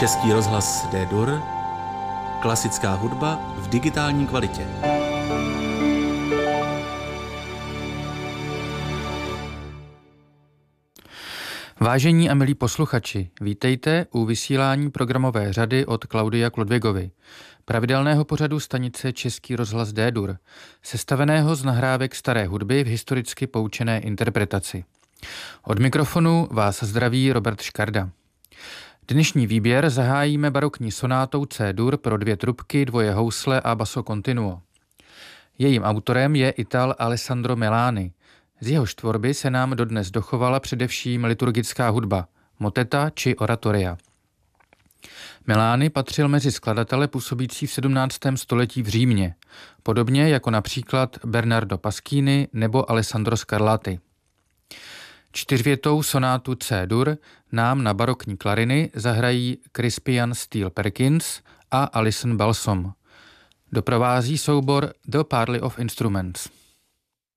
Český rozhlas D-dur, klasická hudba v digitální kvalitě. Vážení a milí posluchači, vítejte u vysílání programové řady od Klaudia Klodvigovy, pravidelného pořadu stanice Český rozhlas D-dur, sestaveného z nahrávek staré hudby v historicky poučené interpretaci. Od mikrofonu vás zdraví Robert Škarda. Dnešní výběr zahájíme barokní sonátou C-dur pro 2 trubky, 2 housle a basso continuo. Jejím autorem je Ital Alessandro Melani. Z jehož tvorby se nám dodnes dochovala především liturgická hudba, moteta či oratoria. Melani patřil mezi skladatele působící v 17. století v Římě, podobně jako například Bernardo Pasquini nebo Alessandro Scarlatti. 4větou sonátu C-dur nám na barokní klariny zahrají Crispian Steele Perkins a Alison Balsom. Doprovází soubor The Parley of Instruments.